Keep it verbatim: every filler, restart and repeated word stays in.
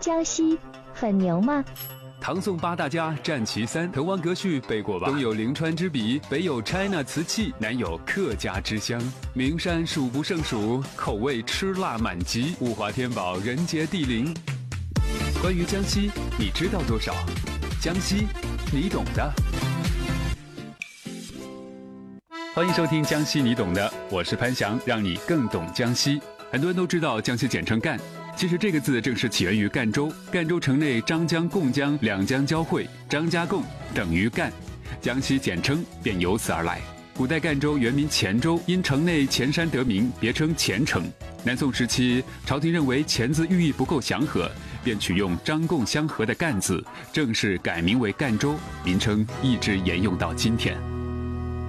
江西很牛吗？ 唐宋八大家占其三，滕王阁序背过吧？东有临川之笔，北有 China 瓷器，南有客家之乡，名山数不胜数，口味吃辣满级，物华天宝，人杰地灵。关于江西，你知道多少？江西，你懂的。欢迎收听江西你懂的，我是潘翔，让你更懂江西。很多人都知道江西简称赣，其实这个字正是起源于赣州，赣州城内张江、贡江两江交汇，张加贡等于赣，江西简称便由此而来。古代赣州原名黔州，因城内黔山得名，别称黔城。南宋时期，朝廷认为黔字寓意不够祥和，便取用张贡相和的赣字，正式改名为赣州，名称一直沿用到今天。